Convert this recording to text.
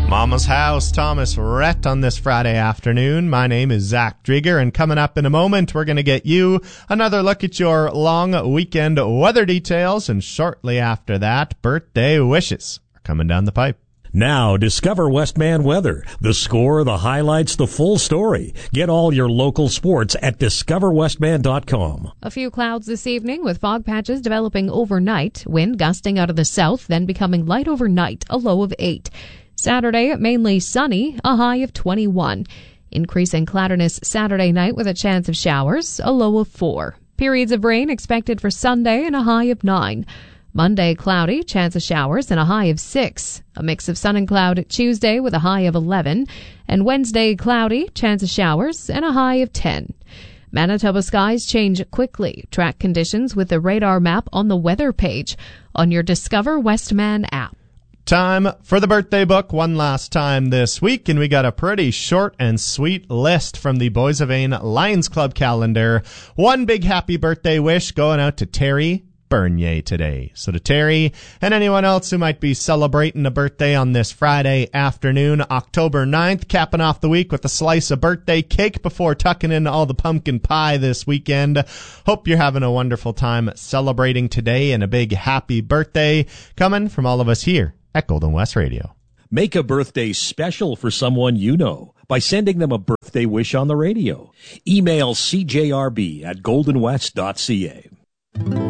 Mama's House, Thomas Rhett on this Friday afternoon. My name is Zach Drieger, and coming up in a moment, we're going to get you another look at your long weekend weather details, and shortly after that, birthday wishes are coming down the pipe. Now, discover Westman weather. The score, the highlights, the full story. Get all your local sports at discoverwestman.com. A few clouds this evening with fog patches developing overnight. Wind gusting out of the south, then becoming light overnight, a low of 8. Saturday, mainly sunny, a high of 21. Increasing cloudiness Saturday night with a chance of showers, a low of 4. Periods of rain expected for Sunday and a high of 9. Monday, cloudy, chance of showers and a high of 6. A mix of sun and cloud Tuesday with a high of 11. And Wednesday, cloudy, chance of showers and a high of 10. Manitoba skies change quickly. Track conditions with the radar map on the weather page on your Discover Westman app. Time for the birthday book one last time this week, and we got a pretty short and sweet list from the Boys of Ain Lions Club calendar. One big happy birthday wish going out to Terry Bernier today. So to Terry and anyone else who might be celebrating a birthday on this Friday afternoon, October 9th, capping off the week with a slice of birthday cake before tucking in all the pumpkin pie this weekend. Hope you're having a wonderful time celebrating today, and a big happy birthday coming from all of us here at Golden West Radio. Make a birthday special for someone you know by sending them a birthday wish on the radio. Email cjrb@goldenwest.ca.